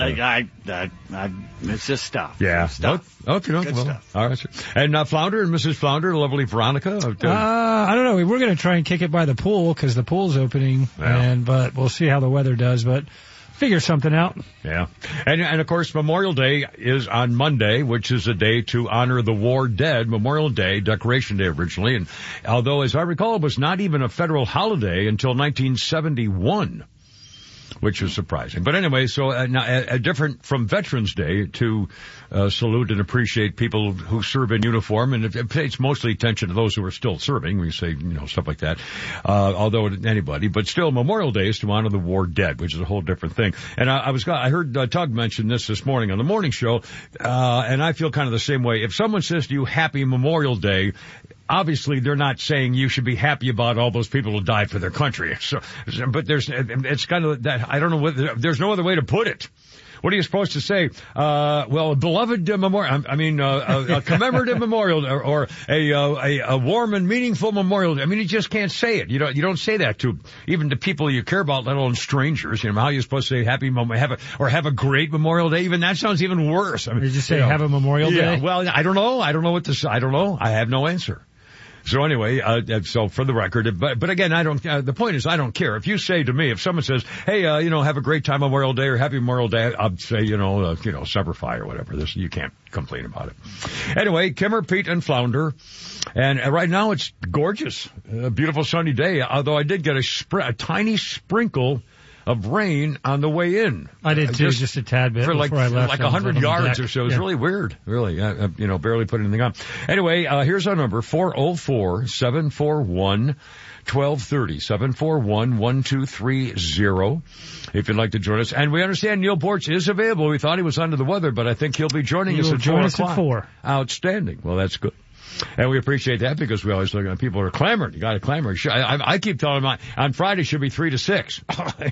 It's just stuff. Yeah. Stuff. Okay. Good stuff. All right. And Flounder and Mrs. Flounder, lovely Veronica. I don't know. We're going to try and kick it by the pool because the pool's opening, but we'll see how the weather does. But figure something out. Yeah. And of course, Memorial Day is on Monday, which is a day to honor the war dead. Memorial Day, Decoration Day originally. And although, as I recall, it was not even a federal holiday until 1971. Which is surprising. But anyway, so now different from Veterans Day to salute and appreciate people who serve in uniform, and it pays mostly attention to those who are still serving. We say, stuff like that. Although anybody, but still, Memorial Day is to honor the war dead, which is a whole different thing. And I heard Tug mention this morning on the morning show, and I feel kind of the same way. If someone says to you, "Happy Memorial Day," obviously, they're not saying you should be happy about all those people who died for their country. But it's kind of that, I don't know whether, there's no other way to put it. What are you supposed to say? A beloved memorial, a commemorative memorial, or a warm and meaningful memorial. I mean, you just can't say it. You don't say that even to people you care about, let alone strangers. How are you supposed to say have a great Memorial Day? Even that sounds even worse. I mean, did you say have a Memorial Day? Well, I don't know. I don't know what to say. I don't know. I have no answer. So anyway, so for the record, but again, the point is I don't care. If you say to me, if someone says, "Hey, have a great time Memorial Day," or "Happy Memorial Day," I'd say, Semper Fi or whatever. You can't complain about it. Anyway, Kimmer, Pete, and Flounder. And right now it's gorgeous. A beautiful sunny day, although I did get a tiny sprinkle of rain on the way in. I did too, just a tad bit for before I left. Like 100 yards or so. It was really weird. Really, barely put anything on. Anyway, here's our number, 404-741-1230, 741-1230, if you'd like to join us. And we understand Neil Borch is available. We thought he was under the weather, but I think he'll be joining us at 4 o'clock. 4. Outstanding. Well, that's good. And we appreciate that because we always look at people who are clamoring. You got to clamor. I keep telling them on Friday should be 3 to 6.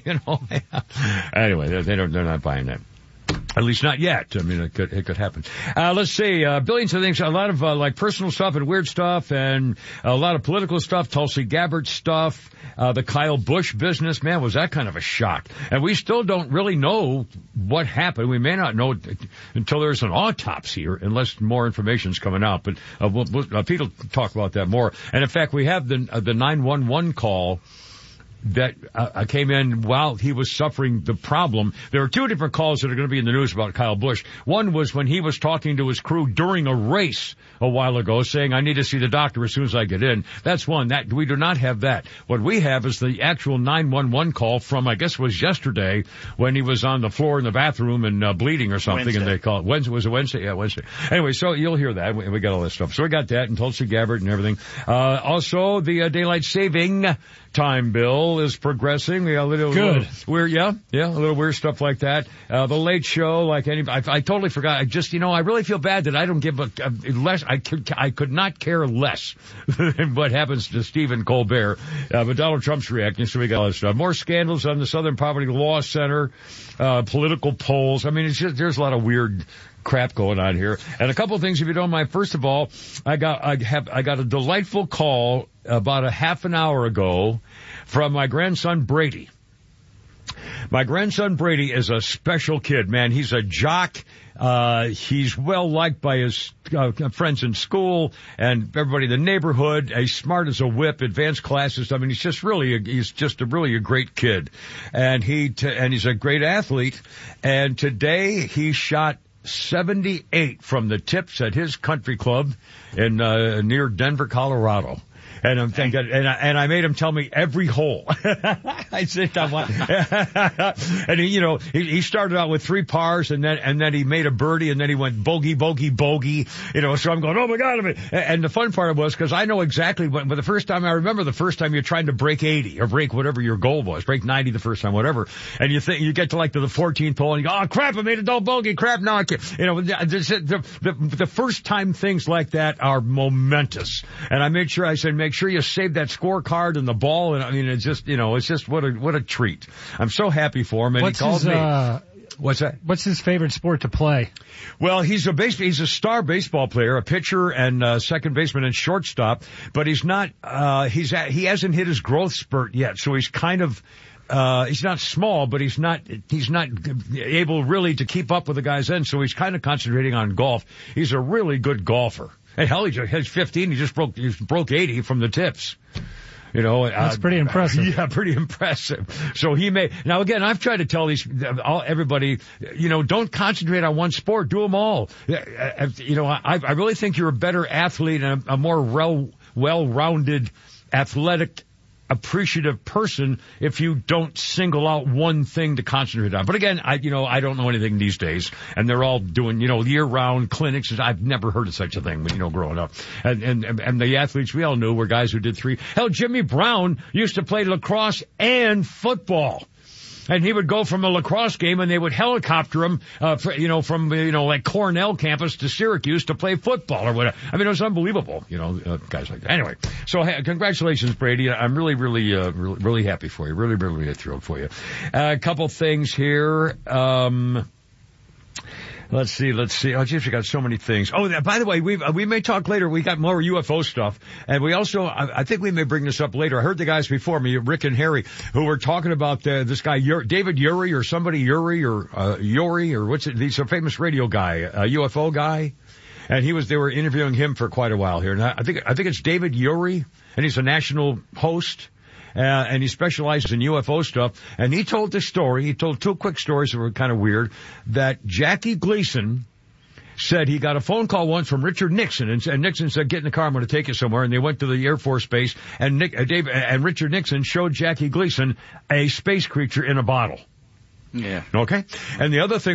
Anyway, they're not buying that. At least not yet. I mean, it could happen. Let's see, billions of things, a lot of, personal stuff and weird stuff and a lot of political stuff, Tulsi Gabbard stuff, the Kyle Busch business, man, was that kind of a shock. And we still don't really know what happened. We may not know until there's an autopsy or unless more information's coming out, but, Pete will talk about that more. And in fact, we have the 911 call that came in while he was suffering the problem. There are 2 different calls that are going to be in the news about Kyle Busch. One was when he was talking to his crew during a race a while ago, saying, "I need to see the doctor as soon as I get in." That's one. That we do not have that. What we have is the actual 911 call from, I guess it was yesterday, when he was on the floor in the bathroom and bleeding or something. Wednesday. And they call it Wednesday. Was it Wednesday? Yeah, Wednesday. Anyway, so you'll hear that. We got all this stuff. So we got that and Tulsi Gabbard and everything. Also the daylight saving time bill is progressing. We got a little weird, a little weird stuff like that. The Late Show, I totally forgot. I really feel bad that I don't give less. I could not care less than what happens to Stephen Colbert. But Donald Trump's reacting, so we got all this stuff. More scandals on the Southern Poverty Law Center, political polls. I mean, there's a lot of weird crap going on here. And a couple of things, if you don't mind. First of all, I got a delightful call about a half an hour ago from my grandson Brady. My grandson Brady is a special kid, man. He's a jock. He's well liked by his friends in school and everybody in the neighborhood. He's smart as a whip, advanced classes. I mean, he's just really a great kid. And he's a great athlete. And today he shot 78 from the tips at his country club in near Denver, Colorado. And I'm thinking, and I made him tell me every hole. I said, and he started out with 3 pars and then he made a birdie and then he went bogey, bogey, bogey, so I'm going, oh my God. And the fun part was, cause I know exactly but I remember the first time you're trying to break 80 or break whatever your goal was, break 90 the first time, whatever. And you get to the 14th hole and you go, oh crap, I made a double bogey, crap, now I can't. The first time things like that are momentous. And I made sure, I said, make sure you save that scorecard and the ball. And I mean, it's just what a treat. I'm so happy for him. And he called me. What's that? What's his favorite sport to play? Well, he's a star baseball player, a pitcher and second baseman and shortstop, but he's not, he hasn't hit his growth spurt yet. So he's kind of he's not small, but he's not able really to keep up with the guys then, so he's kind of concentrating on golf. He's a really good golfer. And hell, he's 15, he just broke 80 from the tips. You know, that's pretty impressive. Yeah, pretty impressive. So he may, now again, I've tried to tell everybody, you know, don't concentrate on one sport, do them all. You know, I really think you're a better athlete and a more well-rounded, athletic, appreciative person if you don't single out one thing to concentrate on. But again, I don't know anything these days, and they're all doing, you know, year-round clinics. I've never heard of such a thing, you know, growing up. And the athletes we all knew were guys who did three. Hell, Jimmy Brown used to play lacrosse and football. And he would go from a lacrosse game and they would helicopter him, from like Cornell campus to Syracuse to play football or whatever. I mean, it was unbelievable, you know, guys like that. Anyway, so congratulations, Brady. I'm really, really happy for you. Really, really thrilled for you. A couple things here. Let's see. Oh, geez, we got so many things. Oh, by the way, we may talk later. We got more UFO stuff. And we also, I think we may bring this up later. I heard the guys before me, Rick and Harry, who were talking about this guy, David Uri or somebody, Yuri or what's it? He's a famous radio guy, a UFO guy. And they were interviewing him for quite a while here. And I think it's David Uri, and he's a national host. And he specializes in UFO stuff. And he told this story. He told two quick stories that were kind of weird. That Jackie Gleason said he got a phone call once from Richard Nixon. And Nixon said, get in the car, I'm going to take you somewhere. And they went to the Air Force Base. And Richard Nixon showed Jackie Gleason a space creature in a bottle. Yeah. Okay. And the other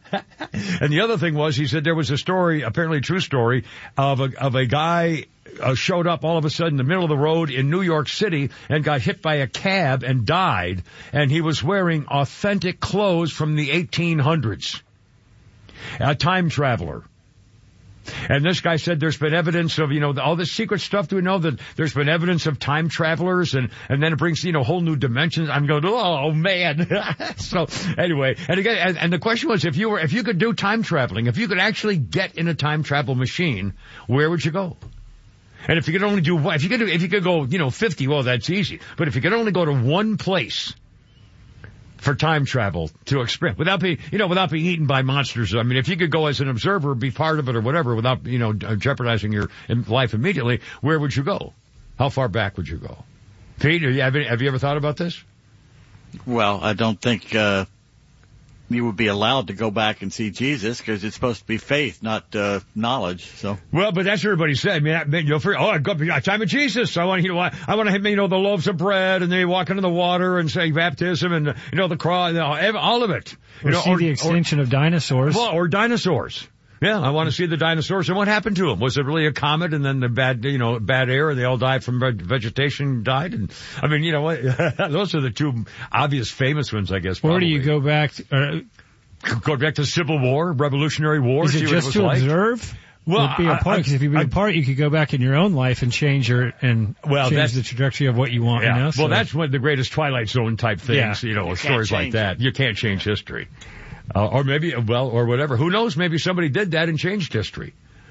thing was, he said there was a story, apparently a true story, of a guy showed up all of a sudden in the middle of the road in New York City and got hit by a cab and died. And he was wearing authentic clothes from the 1800s. A time traveler. And this guy said there's been evidence of, you know, all this secret stuff. Do we know that there's been evidence of time travelers and then it brings, you know, whole new dimensions? I'm going, oh man. So anyway, and again, and the question was, if you could do time traveling, if you could actually get in a time travel machine, where would you go? And if you could only if you could go, you know, 50, well, that's easy. But if you could only go to one place for time travel to experience without being eaten by monsters. I mean, if you could go as an observer, be part of it or whatever without, you know, jeopardizing your life immediately, where would you go? How far back would you go? Pete, have you ever thought about this? Well, I don't think, you would be allowed to go back and see Jesus because it's supposed to be faith, not knowledge. So well, but that's what everybody said. I mean, I go time of Jesus. I want to the loaves of bread and then walk into the water and say baptism and the cross, all of it. See the extinction of dinosaurs. Well, or dinosaurs. Yeah, I want to see the dinosaurs and what happened to them. Was it really a comet and then the bad air and they all died from vegetation died? And I mean, those are the two obvious famous ones, I guess. Where do you go back? Go back to Civil War, Revolutionary War. Is it just to observe? Well, be a part, because if you be a part, you could go back in your own life and change the trajectory of what you want. Yeah. You know? So. Well, that's one of the greatest Twilight Zone type things, stories like that. You can't change history. Or maybe, or whatever. Who knows? Maybe somebody did that and changed history.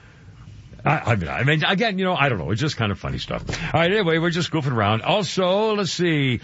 I mean, again, I don't know. It's just kind of funny stuff. All right, anyway, we're just goofing around. Also, let's see.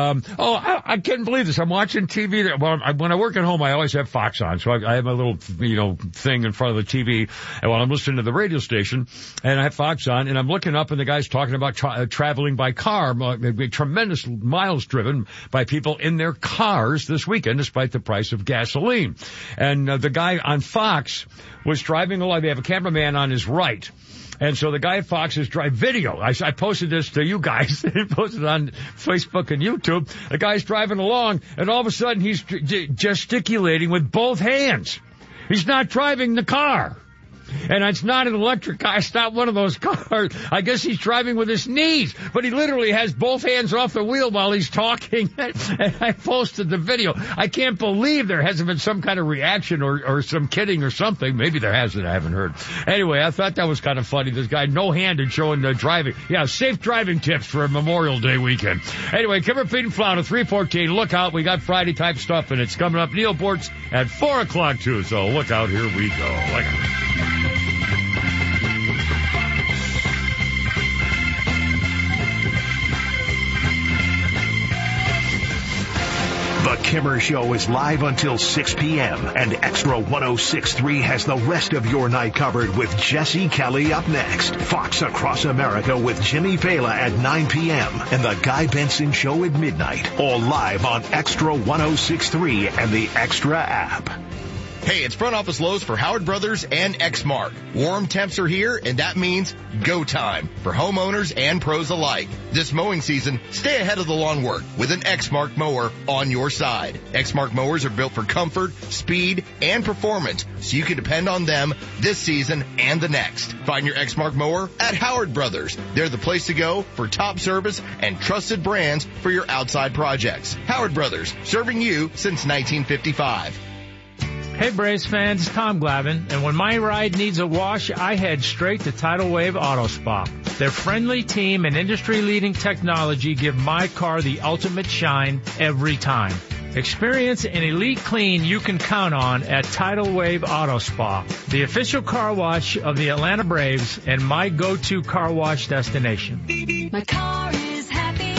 I can't believe this. I'm watching TV. Well, when I work at home, I always have Fox on. So I have my little, thing in front of the TV. And while I'm listening to the radio station, and I have Fox on, and I'm looking up, and the guy's talking about traveling by car. Tremendous miles driven by people in their cars this weekend, despite the price of gasoline. And the guy on Fox was driving along. They have a cameraman on his right. And so the guy at Fox is driving video. I posted this to you guys. Posted it on Facebook and YouTube. The guy's driving along, and all of a sudden he's gesticulating with both hands. He's not driving the car. And it's not an electric car. It's not one of those cars. I guess he's driving with his knees. But he literally has both hands off the wheel while he's talking. And I posted the video. I can't believe there hasn't been some kind of reaction or some kidding or something. Maybe there hasn't. I haven't heard. Anyway, I thought that was kind of funny. This guy no-handed showing driving. Yeah, safe driving tips for a Memorial Day weekend. Anyway, Kimmer, Pete, and Flauta, 314. Look out. We got Friday type stuff, and it's coming up. Neil Bortz at 4 o'clock, too. So look out. Here we go. Look out. The Kimmer Show is live until 6 p.m. and Extra 106.3 has the rest of your night covered with Jesse Kelly up next. Fox Across America with Jimmy Fela at 9 p.m. and The Guy Benson Show at midnight. All live on Extra 106.3 and the Extra app. Hey, it's Front Office Lowe's for Howard Brothers and Exmark. Warm temps are here, and that means go time for homeowners and pros alike. This mowing season, stay ahead of the lawn work with an Exmark mower on your side. Exmark mowers are built for comfort, speed, and performance, so you can depend on them this season and the next. Find your Exmark mower at Howard Brothers. They're the place to go for top service and trusted brands for your outside projects. Howard Brothers, serving you since 1955. Hey Braves fans, it's Tom Glavine, and when my ride needs a wash, I head straight to Tidal Wave Auto Spa. Their friendly team and industry-leading technology give my car the ultimate shine every time. Experience an elite clean you can count on at Tidal Wave Auto Spa, the official car wash of the Atlanta Braves and my go-to car wash destination. My car is happy,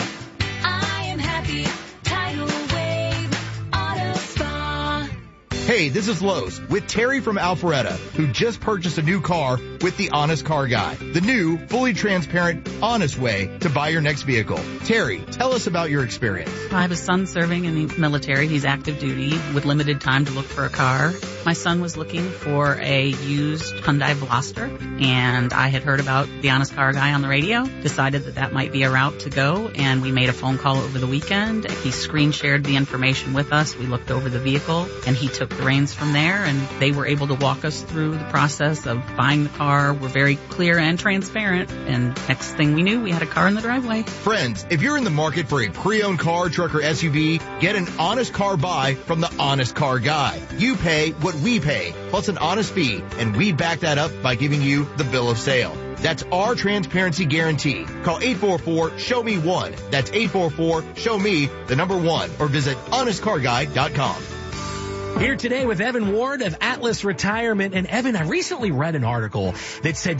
I am happy, Tidal Wave Auto Spa. Hey, this is Lowe's with Terry from Alpharetta, who just purchased a new car with the Honest Car Guy, the new, fully transparent, honest way to buy your next vehicle. Terry, tell us about your experience. I have a son serving in the military. He's active duty with limited time to look for a car. My son was looking for a used Hyundai Veloster, and I had heard about the Honest Car Guy on the radio, decided that might be a route to go, and we made a phone call over the weekend. He screen shared the information with us. We looked over the vehicle, and he took the reins from there, and they were able to walk us through the process of buying the car. We're very clear and transparent, and next thing we knew, we had a car in the driveway. Friends, if you're in the market for a pre-owned car, truck, or SUV, get an honest car buy from the Honest Car Guy. You pay what we pay, plus an honest fee, and we back that up by giving you the bill of sale. That's our transparency guarantee. Call 844-SHOW-ME-1. That's 844-SHOW-ME, the number 1, or visit honestcarguy.com. Here today with Evan Ward of Atlas Retirement. And Evan, I recently read an article that said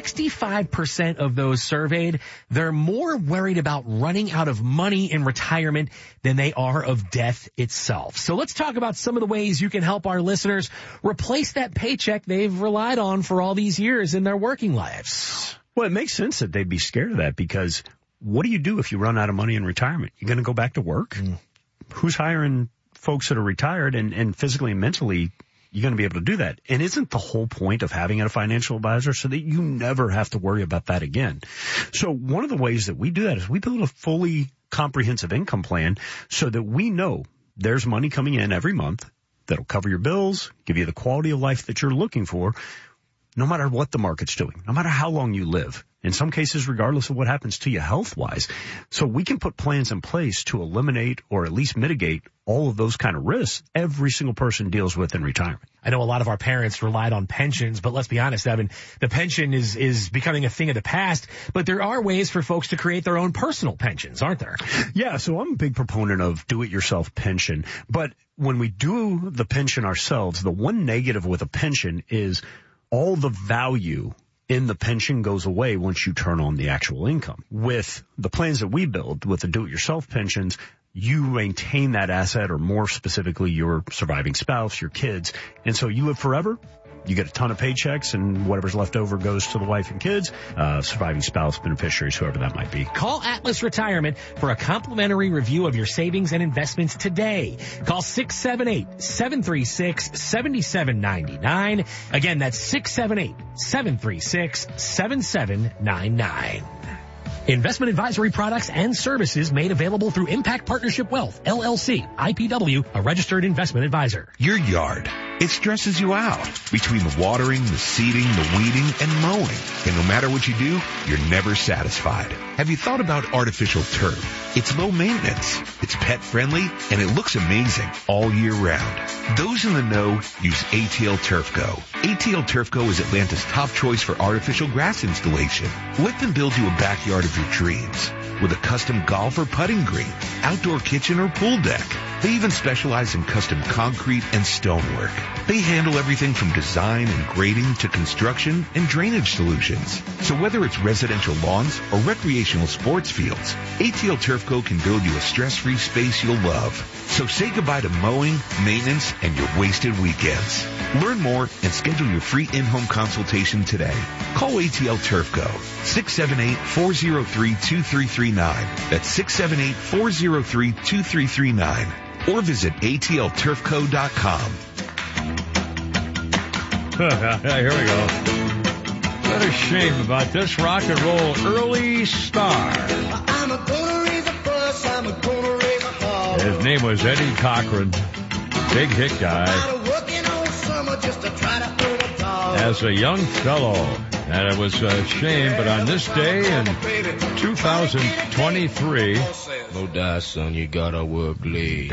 65% of those surveyed, they're more worried about running out of money in retirement than they are of death itself. So let's talk about some of the ways you can help our listeners replace that paycheck they've relied on for all these years in their working lives. Well, it makes sense that they'd be scared of that, because what do you do if you run out of money in retirement? You're going to go back to work? Who's hiring folks that are retired, and physically and mentally, you're going to be able to do that? And isn't the whole point of having a financial advisor so that you never have to worry about that again? So one of the ways that we do that is we build a fully comprehensive income plan so that we know there's money coming in every month that'll cover your bills, give you the quality of life that you're looking for, no matter what the market's doing, no matter how long you live. In some cases, regardless of what happens to you health-wise. So we can put plans in place to eliminate or at least mitigate all of those kind of risks every single person deals with in retirement. I know a lot of our parents relied on pensions, but let's be honest, Evan, the pension is becoming a thing of the past, but there are ways for folks to create their own personal pensions, aren't there? Yeah, so I'm a big proponent of do-it-yourself pension, but when we do the pension ourselves, the one negative with a pension is all the value in the pension goes away once you turn on the actual income. With the plans that we build, with the do-it-yourself pensions, you maintain that asset, or more specifically, your surviving spouse, your kids. And so you live forever. You get a ton of paychecks, and whatever's left over goes to the wife and kids, surviving spouse, beneficiaries, whoever that might be. Call Atlas Retirement for a complimentary review of your savings and investments today. Call 678-736-7799. Again, that's 678-736-7799. Investment advisory products and services made available through Impact Partnership Wealth, LLC, IPW, a registered investment advisor. Your yard, it stresses you out between the watering, the seeding, the weeding, and mowing. And no matter what you do, you're never satisfied. Have you thought about artificial turf? It's low maintenance, it's pet friendly, and it looks amazing all year round. Those in the know use ATL Turf Go. ATL Turf Go is Atlanta's top choice for artificial grass installation. Let them build you a backyard of your dreams with a custom golf or putting green, outdoor kitchen or pool deck. They even specialize in custom concrete and stonework. They handle everything from design and grading to construction and drainage solutions. So whether it's residential lawns or recreational sports fields, ATL Turf Co. can build you a stress-free space you'll love. So say goodbye to mowing, maintenance, and your wasted weekends. Learn more and schedule your free in-home consultation today. Call ATL Turf Co. 678-403-2339. That's 678-403-2339. Or visit atlturfco.com. Here we go. What a shame about this rock and roll early star. His name was Eddie Cochran. Big hit guy. As a young fellow. And it was a shame, but on this day in 2023. No die, son, you gotta work late.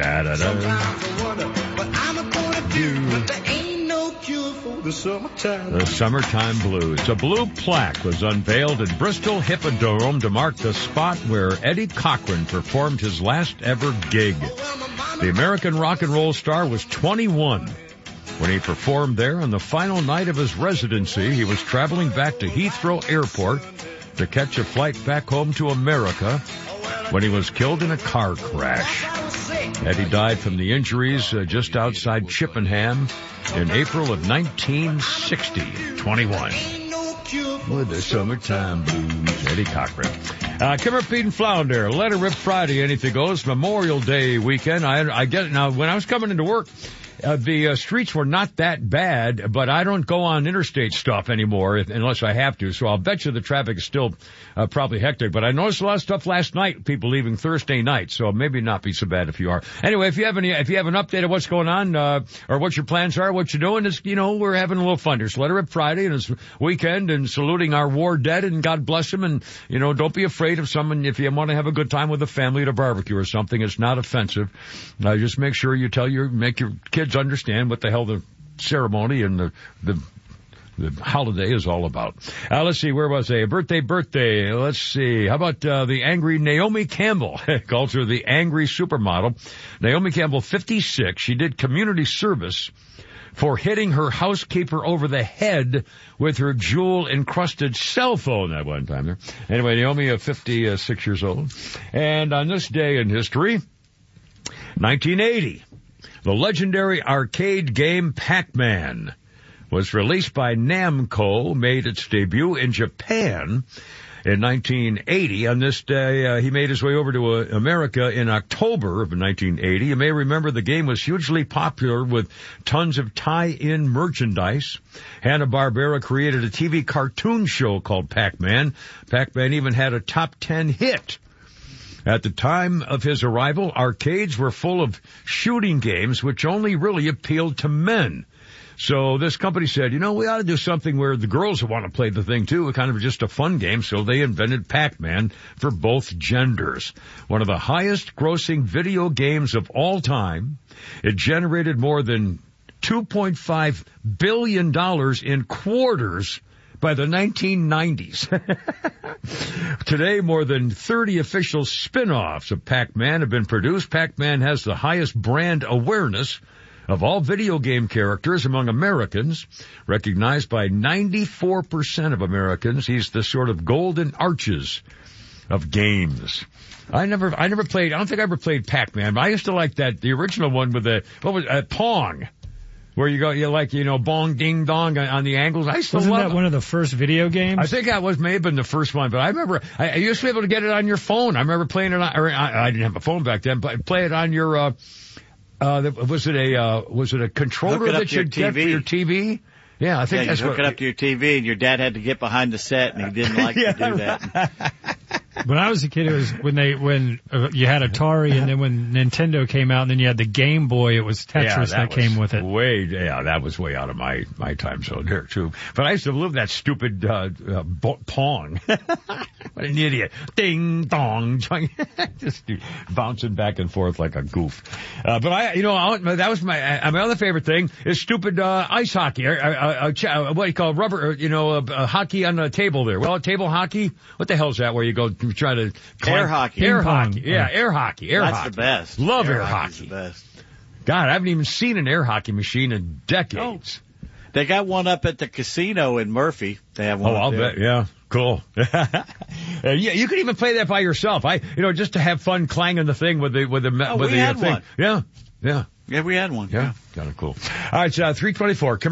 The Summertime Blues. A blue plaque was unveiled at Bristol Hippodrome to mark the spot where Eddie Cochran performed his last ever gig. The American rock and roll star was 21 when he performed there on the final night of his residency. He was traveling back to Heathrow Airport to catch a flight back home to America when he was killed in a car crash. Eddie died from the injuries just outside Chippenham in April of 1960, 21. With the Summertime Blues, Eddie Cochran. Kimmer, Pete, and Flounder, Let It Rip Friday, anything goes, Memorial Day weekend. I get it. Now, when I was coming into work, the streets were not that bad, but I don't go on interstate stuff anymore unless I have to. So I'll bet you the traffic is still probably hectic. But I noticed a lot of stuff last night, people leaving Thursday night. So maybe not be so bad if you are. Anyway, if you have an update of what's going on, or what your plans are, what you're doing, it's, we're having a little fun here. So Let It Rip Friday, and it's weekend, and saluting our war dead, and God bless them. And, don't be afraid of someone. If you want to have a good time with the family at a barbecue or something, it's not offensive. Just make sure you make your kids understand what the hell the ceremony and the holiday is all about. Let's see, where was I? Birthday. Let's see. How about the angry Naomi Campbell? Calls her the angry supermodel. Naomi Campbell, 56. She did community service for hitting her housekeeper over the head with her jewel-encrusted cell phone that one time there. Anyway, Naomi, 56 years old. And on this day in history, 1980. The legendary arcade game Pac-Man was released by Namco, made its debut in Japan in 1980. On this day, he made his way over to America in October of 1980. You may remember the game was hugely popular with tons of tie-in merchandise. Hanna-Barbera created a TV cartoon show called Pac-Man. Pac-Man even had a top 10 hit. At the time of his arrival, arcades were full of shooting games which only really appealed to men. So this company said, we ought to do something where the girls want to play the thing too, kind of just a fun game. So they invented Pac-Man for both genders. One of the highest grossing video games of all time. It generated more than $2.5 billion in quarters by the 1990s. Today, more than 30 official spin-offs of Pac-Man have been produced. Pac-Man has the highest brand awareness of all video game characters among Americans, recognized by 94% of Americans. He's the sort of golden arches of games. I don't think I ever played Pac-Man, but I used to like the original one with Pong. Where you go, bong, ding, dong on the angles. Wasn't that one of the first video games? I think that may have been the first one, but I remember, I used to be able to get it on your phone. I remember playing it I didn't have a phone back then, but play it on your, was it a controller that you'd get for your TV? Yeah, I think that's what. Hook it up to your TV, and your dad had to get behind the set, and he didn't like to do that. When I was a kid, it was when you had Atari, and then when Nintendo came out, and then you had the Game Boy. It was Tetris that came with it. That was way out of my time zone there too. But I used to love that stupid Pong. What an idiot! Ding dong, just bouncing back and forth like a goof. But that was my other favorite thing is stupid ice hockey. What do you call rubber? Hockey on the table there. Well, table hockey. What the hell is that? Where you go try to air hockey. Air hockey. Yeah, air hockey. That's the best. Love air hockey. The best. God, I haven't even seen an air hockey machine in decades. They got one up at the casino in Murphy. They have one. Oh, I'll bet. Yeah. Cool. Yeah, you could even play that by yourself. Just to have fun clanging the thing with the we had thing. one. Yeah. Yeah. Yeah, we had one. Yeah. Kind of cool. All right, 324.